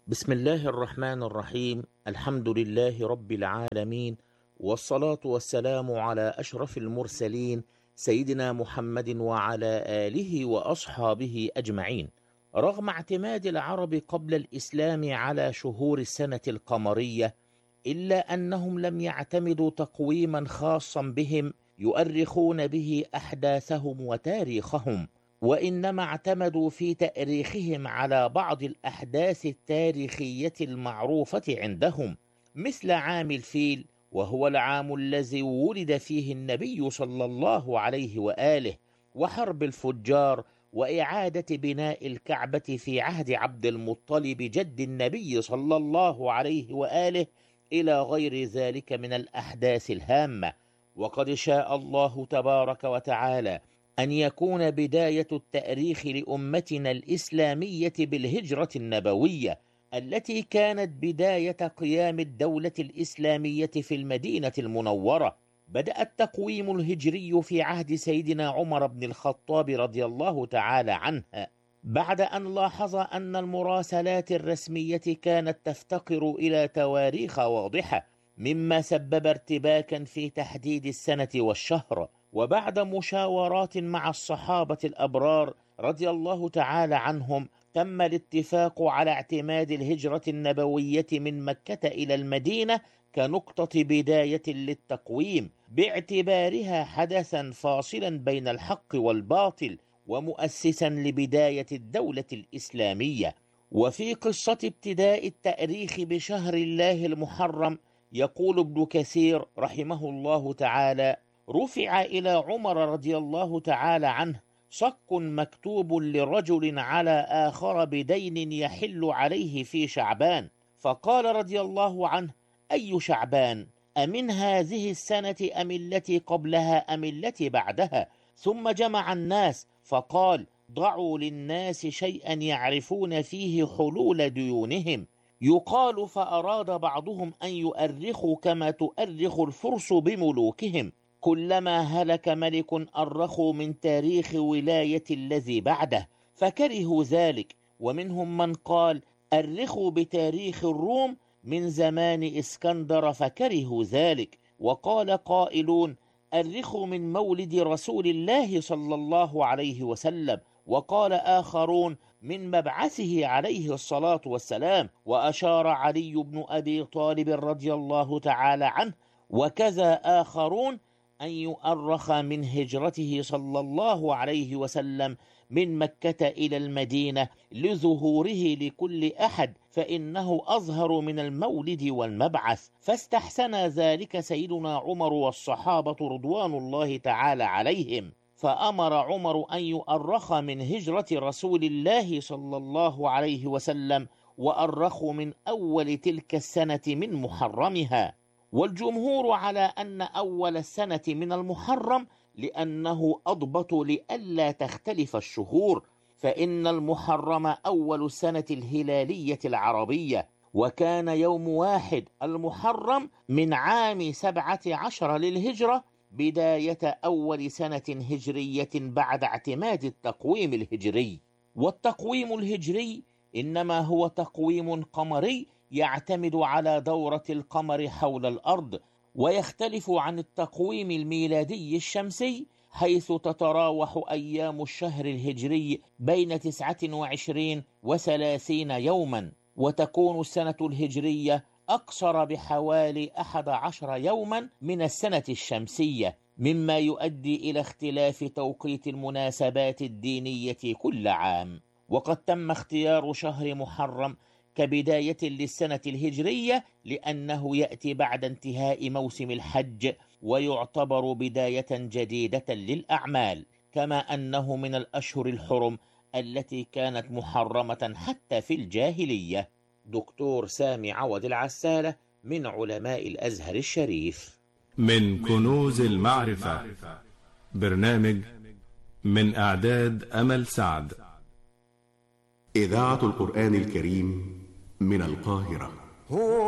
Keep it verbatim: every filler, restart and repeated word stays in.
بسم الله الرحمن الرحيم. الحمد لله رب العالمين، والصلاة والسلام على أشرف المرسلين سيدنا محمد وعلى آله وأصحابه أجمعين. رغم اعتماد العرب قبل الإسلام على شهور السنة القمرية، إلا أنهم لم يعتمدوا تقويما خاصا بهم يؤرخون به أحداثهم وتاريخهم، وإنما اعتمدوا في تأريخهم على بعض الأحداث التاريخية المعروفة عندهم، مثل عام الفيل، وهو العام الذي ولد فيه النبي صلى الله عليه وآله، وحرب الفجار، وإعادة بناء الكعبة في عهد عبد المطلب جد النبي صلى الله عليه وآله، إلى غير ذلك من الأحداث الهامة. وقد شاء الله تبارك وتعالى أن يكون بداية التأريخ لأمتنا الإسلامية بالهجرة النبوية، التي كانت بداية قيام الدولة الإسلامية في المدينة المنورة. بدأ التقويم الهجري في عهد سيدنا عمر بن الخطاب رضي الله تعالى عنه، بعد أن لاحظ أن المراسلات الرسمية كانت تفتقر إلى تواريخ واضحة، مما سبب ارتباكا في تحديد السنة والشهر. وبعد مشاورات مع الصحابة الأبرار رضي الله تعالى عنهم، تم الاتفاق على اعتماد الهجرة النبوية من مكة إلى المدينة كنقطة بداية للتقويم، باعتبارها حدثا فاصلا بين الحق والباطل، ومؤسسا لبداية الدولة الإسلامية. وفي قصة ابتداء التأريخ بشهر الله المحرم، يقول ابن كثير رحمه الله تعالى: رفع إلى عمر رضي الله تعالى عنه صك مكتوب لرجل على آخر بدين يحل عليه في شعبان، فقال رضي الله عنه: أي شعبان؟ أمن هذه السنة أم التي قبلها أم التي بعدها؟ ثم جمع الناس فقال: ضعوا للناس شيئا يعرفون فيه حلول ديونهم. يقال فأراد بعضهم أن يؤرخوا كما تؤرخ الفرس بملوكهم، كلما هلك ملك أرخوا من تاريخ ولاية الذي بعده، فكرهوا ذلك. ومنهم من قال: أرخوا بتاريخ الروم من زمان إسكندر، فكرهوا ذلك. وقال قائلون: أرخوا من مولد رسول الله صلى الله عليه وسلم. وقال آخرون: من مبعثه عليه الصلاة والسلام. وأشار علي بن أبي طالب رضي الله تعالى عنه وكذا آخرون أن يؤرخ من هجرته صلى الله عليه وسلم من مكة إلى المدينة لظهوره لكل أحد، فإنه أظهر من المولد والمبعث. فاستحسن ذلك سيدنا عمر والصحابة رضوان الله تعالى عليهم، فأمر عمر أن يؤرخ من هجرة رسول الله صلى الله عليه وسلم، وأرخوا من أول تلك السنة من محرمها. والجمهور على أن أول السنة من المحرم، لأنه أضبط لئلا تختلف الشهور، فإن المحرم أول السنة الهلالية العربية، وكان يوم واحد المحرم من عام سبعة عشر للهجرة بداية أول سنة هجرية بعد اعتماد التقويم الهجري. والتقويم الهجري إنما هو تقويم قمري يعتمد على دورة القمر حول الأرض، ويختلف عن التقويم الميلادي الشمسي، حيث تتراوح أيام الشهر الهجري بين تسعة وعشرين وثلاثين يوما، وتكون السنة الهجرية أقصر بحوالي أحد عشر يوما من السنة الشمسية، مما يؤدي إلى اختلاف توقيت المناسبات الدينية كل عام. وقد تم اختيار شهر محرم كبداية للسنة الهجرية لأنه يأتي بعد انتهاء موسم الحج، ويعتبر بداية جديدة للأعمال، كما أنه من الأشهر الحرم التي كانت محرمة حتى في الجاهلية. دكتور سامي عوض العسالة من علماء الأزهر الشريف. من كنوز المعرفة، برنامج من إعداد أمل سعد. إذاعة القرآن الكريم من القاهرة.